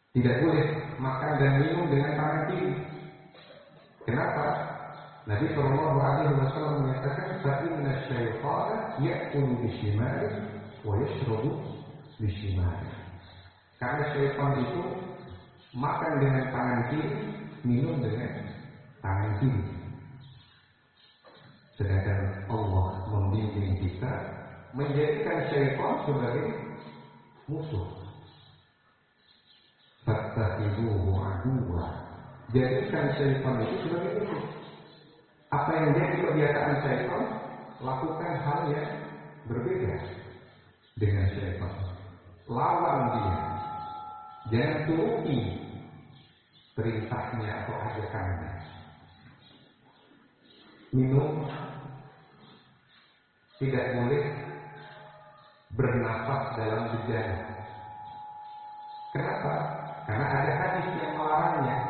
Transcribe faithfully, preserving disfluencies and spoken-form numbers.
Tidak boleh makan dan minum dengan tangan kiri. Kenapa? Nabi Shallallahu Alaihi Wasallam menyatakan, "Inna syaitana ya'kulu bishimali wa yashrabu bishimali." Karena syaitan itu makan dengan tangan kiri, minum dengan tangan kiri. Sedangkan Allah membimbing kita menjadikan syaitan sebagai musuh. Fattakhidhuhu aduwwa. Jadikan syaitan itu sebagai musuh. Apa yang jadi kebiasaan syaitan, lakukan hal yang berbeda dengan syaitan. Lawan dia. Jangan turuti perintahnya atau ajakannya. Minum, tidak boleh bernafas dalam bejana. Kenapa? Karena ada hadis yang melarangnya.